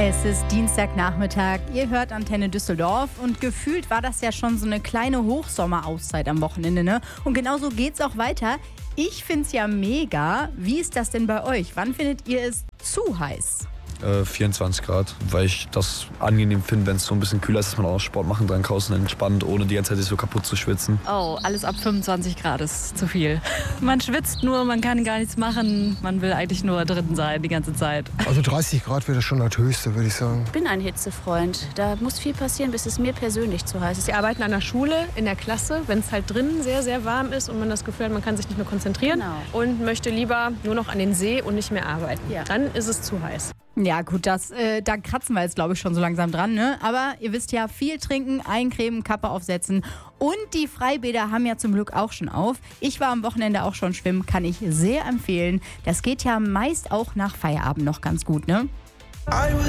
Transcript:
Es ist Dienstagnachmittag, ihr hört Antenne Düsseldorf und gefühlt war das ja schon so eine kleine Hochsommerauszeit am Wochenende, ne? Und genauso geht's auch weiter. Ich find's ja mega. Wie ist das denn bei euch? Wann findet ihr es zu heiß? 24 Grad, weil ich das angenehm finde, wenn es so ein bisschen kühler ist, dass man auch Sport machen kann draußen entspannt, ohne die ganze Zeit sich so kaputt zu schwitzen. Oh, alles ab 25 Grad ist zu viel. Man schwitzt nur, man kann gar nichts machen, man will eigentlich nur drin sein die ganze Zeit. Also 30 Grad wäre schon das Höchste, würde ich sagen. Ich bin ein Hitzefreund. Da muss viel passieren, bis es mir persönlich zu heiß ist. Wir arbeiten an der Schule, in der Klasse, wenn es halt drinnen sehr, sehr warm ist und man das Gefühl hat, man kann sich nicht mehr konzentrieren und möchte lieber nur noch an den See und nicht mehr arbeiten. Ja. Dann ist es zu heiß. Ja gut, da kratzen wir jetzt glaube ich schon so langsam dran, ne? Aber ihr wisst ja, viel trinken, eincremen, Kappe aufsetzen und die Freibäder haben ja zum Glück auch schon auf. Ich war am Wochenende auch schon schwimmen, kann ich sehr empfehlen. Das geht ja meist auch nach Feierabend noch ganz gut, ne?